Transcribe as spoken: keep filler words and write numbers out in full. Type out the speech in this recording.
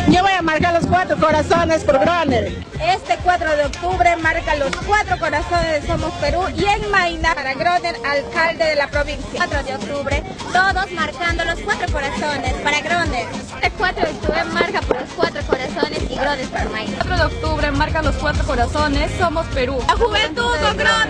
Yo voy a marcar los cuatro corazones por Groner. Este cuatro de octubre marca los cuatro corazones de Somos Perú y en Maina para Groner, alcalde de la provincia. cuatro de octubre, todos marcando los cuatro corazones para Groner. El cuatro de octubre marca por los cuatro corazones y Groner para Maina. cuatro de octubre marca los cuatro corazones, Somos Perú. La juventud con Groner.